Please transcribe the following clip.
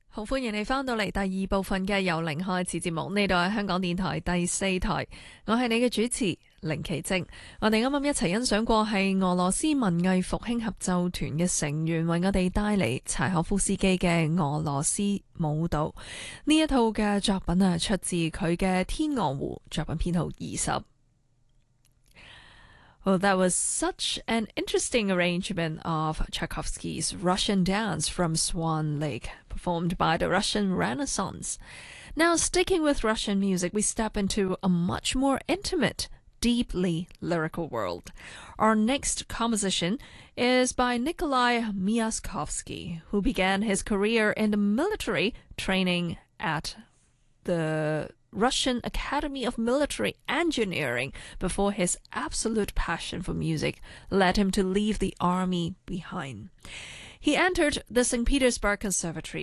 好歡迎你返到嚟第二部分嘅由零開始節目，呢度係香港電台第4台，我係你嘅主持凌奇晶。我哋啱啱一齊欣賞過係俄羅斯文藝復興合奏團嘅成員為我哋帶嚟柴可夫斯基嘅俄羅斯舞蹈。呢一套嘅作品啊，出自佢嘅《天鵝湖》，作品編號20。Well, that was such an interesting arrangement of Tchaikovsky's Russian Dance from Swan Lake, performed by the Russian Renaissance. Now, sticking with Russian music, we step into a much more intimate, deeply lyrical world. Our next composition is by Nikolai Myaskovsky, who began his career in the military training at the Russian Academy of Military Engineering before his absolute passion for music led him to leave the army behind. He entered the St. Petersburg Conservatory